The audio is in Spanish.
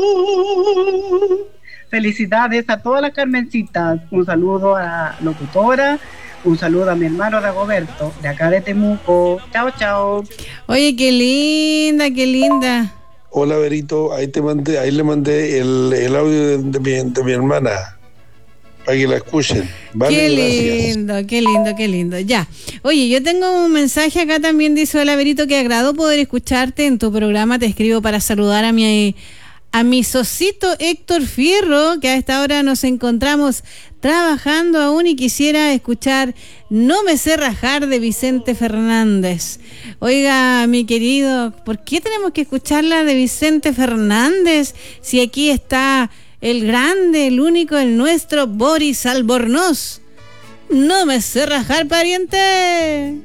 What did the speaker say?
Felicidades a todas las Carmencitas. Un saludo a la locutora. Un saludo a mi hermano Dagoberto, de acá de Temuco. Chao, chao. Oye, qué linda, qué linda. Hola, Berito, ahí le mandé el audio de mi hermana para que la escuchen. Vale, Qué gracias. lindo, qué lindo, qué lindo. Ya. Oye, yo tengo un mensaje acá también, dice: hola, Berito, que agradó poder escucharte en tu programa. Te escribo para saludar a mi socito Héctor Fierro, que a esta hora nos encontramos trabajando aún y quisiera escuchar No me sé rajar de Vicente Fernández. Oiga, mi querido, ¿por qué tenemos que escucharla de Vicente Fernández si aquí está el grande, el único, el nuestro Boris Albornoz? No me sé rajar, pariente.